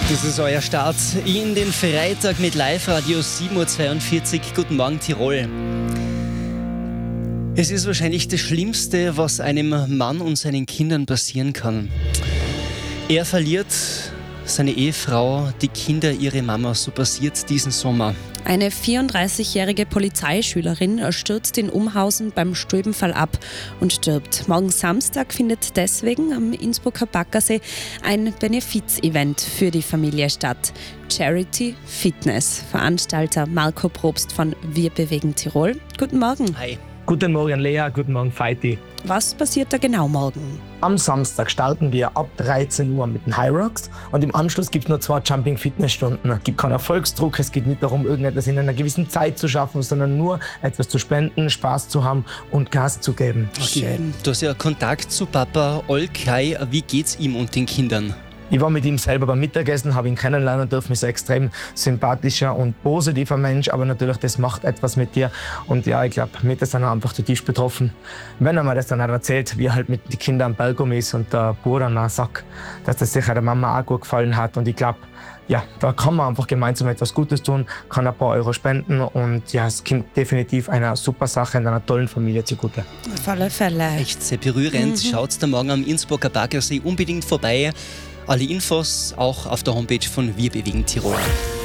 Das ist euer Start in den Freitag mit Live-Radio 7.42 Uhr. Guten Morgen, Tirol. Es ist wahrscheinlich das Schlimmste, was einem Mann und seinen Kindern passieren kann. Er verliert seine Ehefrau, die Kinder ihre Mama. So passiert diesen Sommer. Eine 34-jährige Polizeischülerin stürzt in Umhausen beim Stülpenfall ab und stirbt. Morgen Samstag findet deswegen am Innsbrucker Baggersee ein Benefiz-Event für die Familie statt. Charity Fitness. Veranstalter Marco Probst von Wir bewegen Tirol. Guten Morgen. Hi. Guten Morgen Lea, guten Morgen Feiti. Was passiert da genau morgen? Am Samstag starten wir ab 13 Uhr mit den High Rocks und im Anschluss gibt es nur 2 Jumping-Fitness-Stunden. Es gibt keinen Erfolgsdruck, es geht nicht darum, irgendetwas in einer gewissen Zeit zu schaffen, sondern nur etwas zu spenden, Spaß zu haben und Gas zu geben. Okay. Schön. Du hast ja Kontakt zu Papa Olkay. Wie geht's ihm und den Kindern? Ich war mit ihm selber beim Mittagessen, habe ihn kennenlernen dürfen, ist ein extrem sympathischer und positiver Mensch, aber natürlich, das macht etwas mit dir. Und ja, ich glaube, mit ist er einfach zutiefst betroffen. Wenn er mir das dann auch erzählt, wie er halt mit den Kindern am Balkon ist und der Bruder dann sagt, dass das sicher der Mama auch gut gefallen hat. Und ich glaube, ja, da kann man einfach gemeinsam etwas Gutes tun, kann ein paar Euro spenden und ja, es kommt definitiv einer super Sache in einer tollen Familie zugute. Auf alle Fälle. Echt sehr berührend. Schaut da morgen am Innsbrucker Baggersee unbedingt vorbei. Alle Infos auch auf der Homepage von Wir bewegen Tirol.